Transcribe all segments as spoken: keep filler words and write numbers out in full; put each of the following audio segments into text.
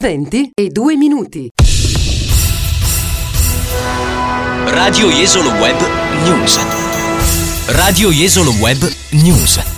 venti e due minuti. Radio Jesolo Web News. Radio Jesolo Web News.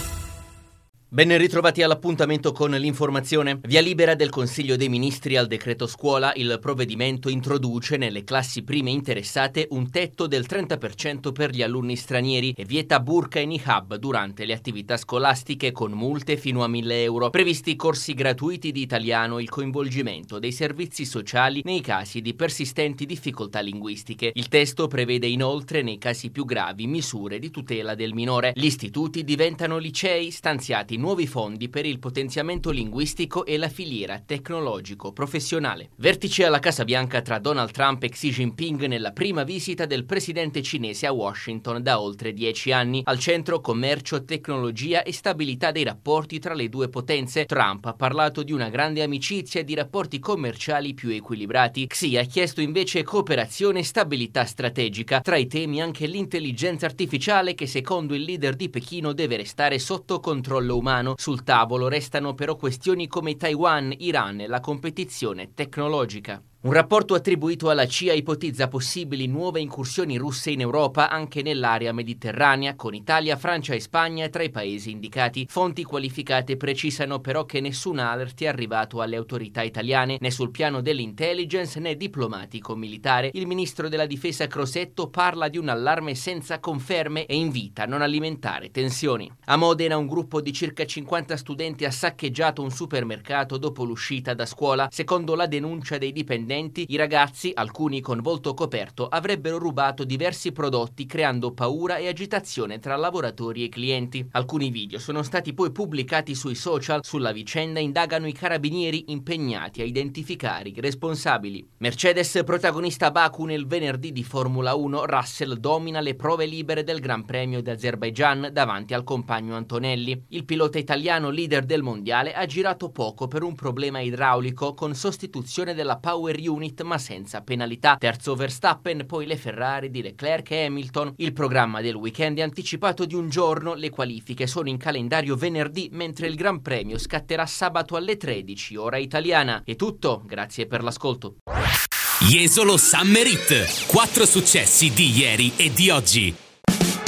Ben ritrovati all'appuntamento con l'informazione. Via libera del Consiglio dei Ministri al decreto scuola, il provvedimento introduce nelle classi prime interessate un tetto del trenta per cento per gli alunni stranieri e vieta burqa e niqab durante le attività scolastiche con multe fino a mille euro. Previsti corsi gratuiti di italiano e il coinvolgimento dei servizi sociali nei casi di persistenti difficoltà linguistiche. Il testo prevede inoltre, nei casi più gravi, misure di tutela del minore. Gli istituti diventano licei, stanziati nuovi fondi per il potenziamento linguistico e la filiera tecnologico-professionale. Vertice alla Casa Bianca tra Donald Trump e Xi Jinping nella prima visita del presidente cinese a Washington da oltre dieci anni. Al centro commercio, tecnologia e stabilità dei rapporti tra le due potenze. Trump ha parlato di una grande amicizia e di rapporti commerciali più equilibrati. Xi ha chiesto invece cooperazione e stabilità strategica. Tra i temi anche l'intelligenza artificiale che secondo il leader di Pechino deve restare sotto controllo umano. Sul tavolo restano però questioni come Taiwan, Iran e la competizione tecnologica. Un rapporto attribuito alla C I A ipotizza possibili nuove incursioni russe in Europa anche nell'area mediterranea, con Italia, Francia e Spagna tra i paesi indicati. Fonti qualificate precisano però che nessun alert è arrivato alle autorità italiane, né sul piano dell'intelligence né diplomatico-militare. Il ministro della difesa Crosetto parla di un allarme senza conferme e invita a non alimentare tensioni. A Modena un gruppo di circa cinquanta studenti ha saccheggiato un supermercato dopo l'uscita da scuola. Secondo la denuncia dei dipendenti, i ragazzi, alcuni con volto coperto, avrebbero rubato diversi prodotti creando paura e agitazione tra lavoratori e clienti. Alcuni video sono stati poi pubblicati sui social. Sulla vicenda indagano i carabinieri impegnati a identificare i responsabili. Mercedes protagonista a Baku nel venerdì di Formula uno. Russell domina le prove libere del Gran Premio d'Azerbaigian davanti al compagno Antonelli. Il pilota italiano leader del mondiale ha girato poco per un problema idraulico con sostituzione della power unit ma senza penalità. Terzo Verstappen, poi le Ferrari di Leclerc e Hamilton. Il programma del weekend è anticipato di un giorno, le qualifiche sono in calendario venerdì mentre il Gran Premio scatterà sabato alle tredici ora italiana. È tutto, grazie per l'ascolto. Jesolo Summer Hit, quattro successi di ieri e di oggi.